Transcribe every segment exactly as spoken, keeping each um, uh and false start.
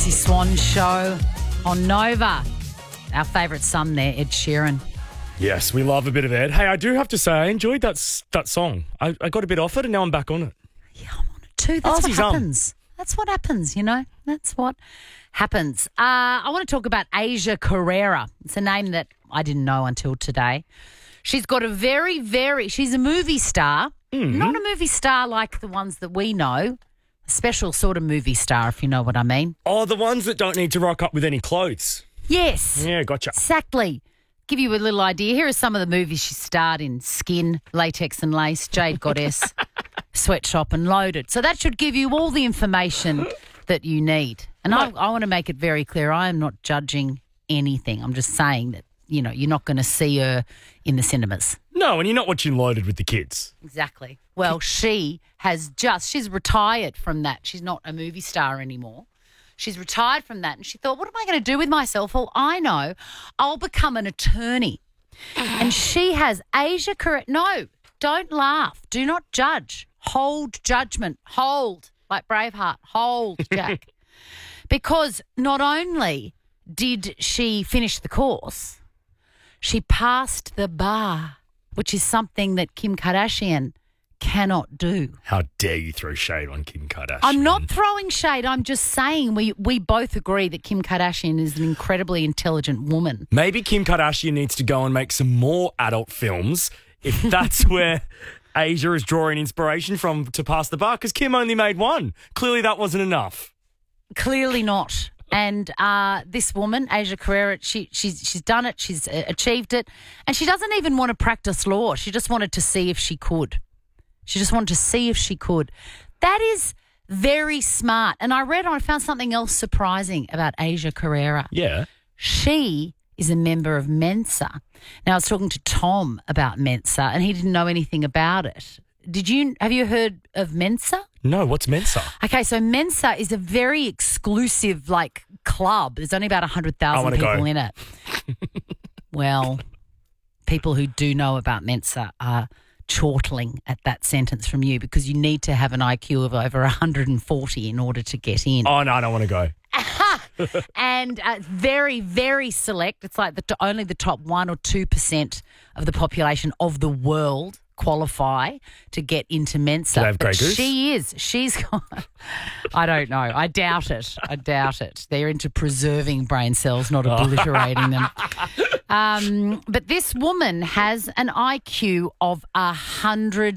Tracy Swan Show on Nova. Our favourite son there, Ed Sheeran. Yes, we love a bit of Ed. Hey, I do have to say, I enjoyed that s- that song. I, I got a bit off it and now I'm back on it. Yeah, I'm on it too. That's Aussie's what on. happens. That's what happens, you know. That's what happens. Uh, I want to talk about Asia Carrera. It's a name that I didn't know until today. She's got a very, very... She's a movie star. Mm-hmm. Not a movie star like the ones that we know. A special sort of movie star, if you know what I mean. Oh, the ones that don't need to rock up with any clothes. Yes. Yeah, gotcha. Exactly. Give you a little idea. Here are some of the movies she starred in. Skin, Latex and Lace, Jade Goddess, Sweatshop and Loaded. So that should give you all the information that you need. And I, I want to make it very clear, I am not judging anything. I'm just saying that, you know, you're not going to see her in the cinemas. No, and you're not watching Loaded with the kids. Exactly. Well, she has just, she's retired from that. She's not a movie star anymore. She's retired from that and she thought, what am I going to do with myself? Well, I know, I'll become an attorney. And she has Asia Carrera. No, don't laugh. Do not judge. Hold judgment. Hold. Like Braveheart. Hold, Jack. Because not only did she finish the course, she passed the bar, which is something that Kim Kardashian cannot do. How dare you throw shade on Kim Kardashian? I'm not throwing shade. I'm just saying we, we both agree that Kim Kardashian is an incredibly intelligent woman. Maybe Kim Kardashian needs to go and make some more adult films if that's where Asia is drawing inspiration from to pass the bar, because Kim only made one. Clearly that wasn't enough. Clearly not. And uh, this woman, Asia Carrera, she, she's, she's done it. She's uh, achieved it. And she doesn't even want to practice law. She just wanted to see if she could. She just wanted to see if she could. That is very smart. And I read, I found something else surprising about Asia Carrera. Yeah. She is a member of Mensa. Now, I was talking to Tom about Mensa, and he didn't know anything about it. Did you, have you heard of Mensa? No, what's Mensa? Okay, so Mensa is a very exclusive, like, club. There's only about one hundred thousand people go. in it. Well, people who do know about Mensa are chortling at that sentence from you because you need to have an I Q of over one hundred forty in order to get in. Oh, no, I don't want to go. And uh, very, very select. It's like the t- only the top one or two percent of the population of the world qualify to get into Mensa. Do they have Grey But Goose? She is. She's got, I don't know. I doubt it. I doubt it. They're into preserving brain cells, not obliterating them. Um, but this woman has an I Q of one hundred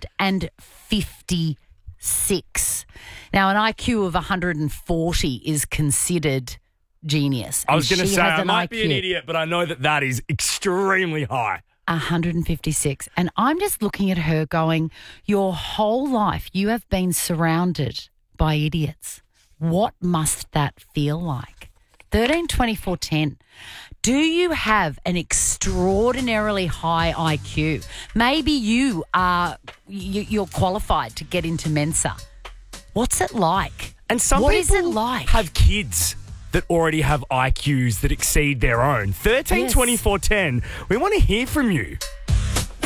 fifty-six. Now, an I Q of one hundred forty is considered genius. I was And going to she say, has I an might I Q. be an idiot, but I know that that is extremely high. one hundred fifty-six. And I'm just looking at her going, your whole life you have been surrounded by idiots. What must that feel like? thirteen twenty-four ten. Do you have an extraordinarily high I Q? Maybe you are you, you're qualified to get into Mensa. What's it like? And some What people is it like? have kids that already have I Qs that exceed their own. thirteen Yes. twenty-four ten. We want to hear from you.